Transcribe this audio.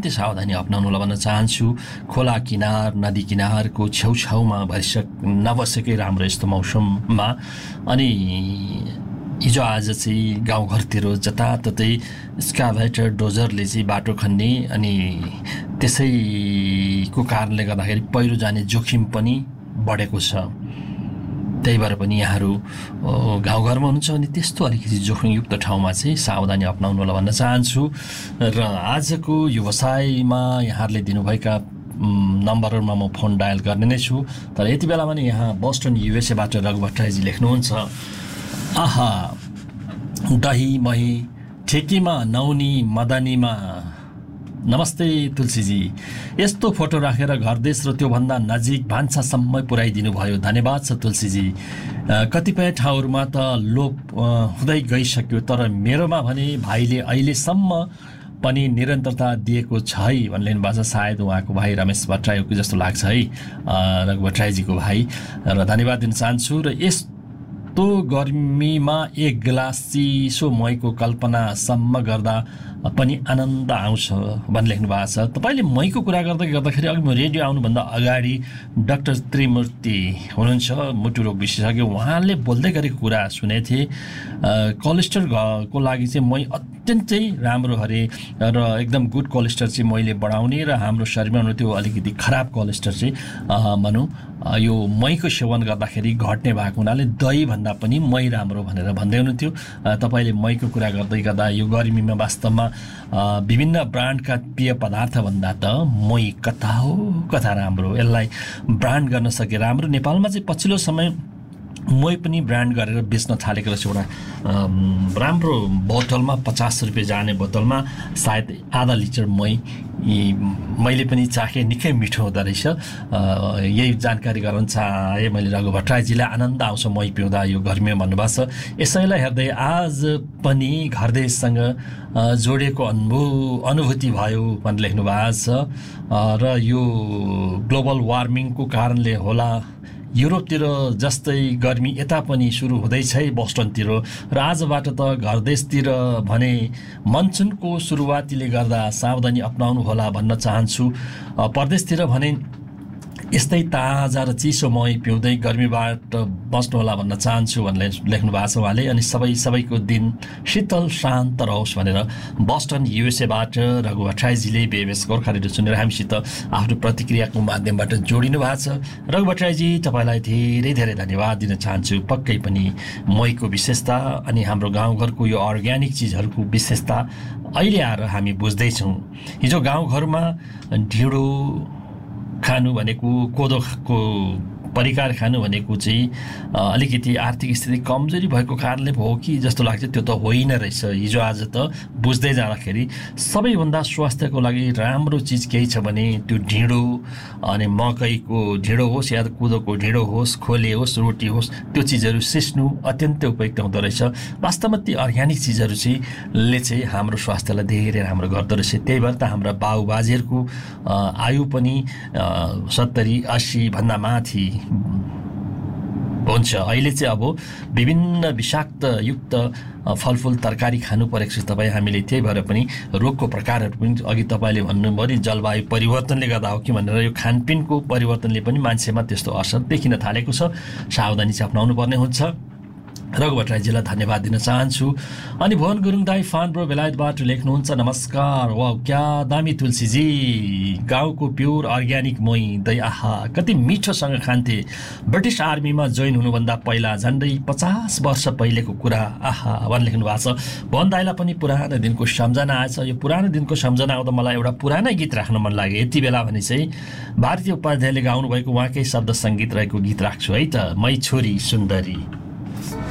अत्यन्तै सावधानी अपनाउनु होला भन्न चाहन्छु। खोला किनार नदी किनारको छेउछाउमा नबसेकै राम्रो यस्तो मौसममा। अनि हिजो आज चाहिँ गाउँघरतिर जताततै स्काभेटर डोजरले चाहिँ बाटो खन्ने अनि त्यसैको कारणले गर्दाखेरि पहिरो जाने जोखिम पनि बढेको छ। त्यही भएर पनि यहाँहरू गाउँघरमा हुनुहुन्छ भने त्यस्तो अलिकति जोखिमयुक्त ठाउँमा चाहिँ सावधानी अपनाउनु होला भन्न चाहन्छु। र आजको व्यवसायमा यहाँहरूले दिनुभएका नम्बरहरूमा म फोन डायल गर्ने नै छु। तर यति बेला पनि यहाँ बोस्टन युएसएबाट रघु भट्टराईजी लेख्नुहुन्छ, आहा दही मही ठेकीमा नौनी मदनीमा। नमस्ते तुलसीजी, यस्तो फोटो राखेर घरदेश र त्योभन्दा नजिक भान्सासम्म पुर्याइदिनु भयो, धन्यवाद छ तुलसीजी। कतिपय ठाउँहरूमा त लोप हुँदै गइसक्यो, तर मेरोमा भने भाइले अहिलेसम्म पनि निरन्तरता दिएको छ है भन्ने भएको छ। सायद उहाँको भाइ रमेश भट्टराईको जस्तो लाग्छ है, रघु भट्टराईजीको भाइ। र धन्यवाद दिन चाहन्छु। र यस्तो गर्मीमा एक गिलास चिसो महीको कल्पनासम्म गर्दा पनि आनन्द आउँछ भन्ने लेख्नु भएको छ। तपाईँले महीको कुरा गर्दाखेरि अघि म रेडियो आउनुभन्दा अगाडि डाक्टर त्रिमूर्ति हुनुहुन्छ, मुटु रोग विशेषज्ञ, उहाँले बोल्दै गरेको कुरा सुनेको थिएँ। कोलेस्ट्रोलको लागि चाहिँ मही अत्यन्तै राम्रो अरे र एकदम गुड कोलेस्ट्रोल चाहिँ मैले बढाउने र हाम्रो शरीरमा हुनु त्यो अलिकति खराब कोलेस्ट्रोल चाहिँ भनौँ यो महीको सेवन गर्दाखेरि घट्ने भएको हुनाले दही भन्दा पनि मही राम्रो भनेर भन्दै हुनुहुन्थ्यो। तपाईँले महीको कुरा गर्दै गर्दा यो गर्मीमा वास्तवमा विभिन्न ब्रान्डका पेय पदार्थ भन्दा त मही कता राम्रो, यसलाई ब्रान्ड गर्न सके राम्रो। नेपालमा चाहिँ पछिल्लो समय मही पनि ब्रान्ड गरेर बेच्न थालेको रहेछ। एउटा राम्रो बोतलमा 50 रुपियाँ जाने बोतलमा सायद आधा लिटर मही मैले पनि चाखेँ, निकै मिठो हुँदो रहेछ। यही जानकारी गराउन चाहे मैले रघु भट्टराईजीलाई। आनन्द आउँछ मही पिउँदा यो गर्मीमा भन्नुभएको छ। यसैलाई हेर्दै आज पनि घरदेशसँग जोडिएको अनुभूति भयो भनेर लेख्नु भएको छ। र यो ग्लोबल वार्मिङको कारणले होला युरोपतिर जस्तै गर्मी यता पनि सुरु हुँदैछ है बोस्टनतिर। र आजबाट त घरदेशतिर भने मनसुनको सुरुवातीले गर्दा सावधानी अपनाउनु होला भन्न चाहन्छु। परदेशतिर भने यस्तै ताजा र चिसो मही पिउँदै गर्मीबाट बस्नु होला भन्न चाहन्छु भनेर लेख्नु भएको छ उहाँले। अनि सबैको दिन शीतल शान्त रहोस् भनेर बोस्टन युएसएबाट रघु भट्टराईजीले बेबेस गोर्खा रेडियो सुनेर हामीसित आफ्नो प्रतिक्रियाको माध्यमबाट जोडिनु भएको छ। रघु भट्टराईजी, तपाईँलाई धेरै धेरै धन्यवाद दिन चाहन्छु। पक्कै पनि महीको विशेषता अनि हाम्रो गाउँघरको यो अर्ग्यानिक चिजहरूको विशेषता अहिले आएर हामी बुझ्दैछौँ। हिजो गाउँघरमा ढिँडो खानु भनेको, कोदोको परिकार खानु भनेको चाहिँ अलिकति आर्थिक स्थिति कमजोरी भएको कारणले भयो कि जस्तो लाग्छ। त्यो त होइन रहेछ। हिजो आज त बुझ्दै जाँदाखेरि सबैभन्दा स्वास्थ्यको लागि राम्रो चिज केही छ भने त्यो ढिँडो, अनि मकैको ढिँडो होस् या कोदोको ढिँडो होस्, खोले होस्, रोटी होस्, त्यो चिजहरू सिस्नु अत्यन्तै उपयुक्त हुँदो रहेछ। वास्तवमा ती अर्ग्यानिक चिजहरू चाहिँ हाम्रो स्वास्थ्यलाई धेरै राम्रो गर्दो रहेछ। त्यही भएर त हाम्रा बाबुबाजेहरूको आयु पनि 70-80 भन्दा माथि हुन्छ। अहिले चाहिँ अब विभिन्न विषाक्त युक्त फलफुल तरकारी खानु परेको छ तपाईँ हामीले। त्यही भएर पनि रोगको प्रकारहरू पनि अघि तपाईँले भन्नुभयो नि जलवायु परिवर्तनले गर्दा हो कि भनेर, यो खानपिनको परिवर्तनले पनि मान्छेमा त्यस्तो असर देखिन थालेको छ। सावधानी चाहिँ अपनाउनु पर्ने हुन्छ। रघु भट्टराईजीलाई धन्यवाद दिन चाहन्छु। अनि भुवन गुरुङ दाई फानब्रो बेलायतबाट लेख्नुहुन्छ, नमस्कार, वाह क्या दामी तुलसीजी, गाउँको प्योर अर्ग्यानिक मही दही, आहा कति मिठोसँग खान्थे। ब्रिटिस आर्मीमा जोइन हुनुभन्दा पहिला झन्डै 50 वर्ष पहिलेको कुरा, आहा भनेर लेख्नु भएको छ। भुवन दाईलाई पनि पुरानो दिनको सम्झना आएछ। यो पुरानो दिनको सम्झना आउँदा मलाई एउटा पुरानै गीत राख्न मन लाग्यो यति बेला भने चाहिँ भारतीय उपाध्यायले गाउनुभएको उहाँकै शब्द सङ्गीत रहेको गीत राख्छु है त, मै छोरी सुन्दरी।